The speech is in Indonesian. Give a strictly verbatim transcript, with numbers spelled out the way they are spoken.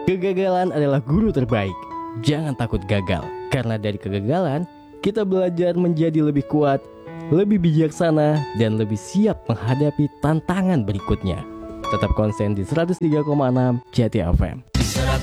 Kegagalan adalah guru terbaik. Jangan takut gagal, karena dari kegagalan kita belajar menjadi lebih kuat, lebih bijaksana, dan lebih siap menghadapi tantangan berikutnya. Tetap konsen di seratus tiga koma enam Jati F M.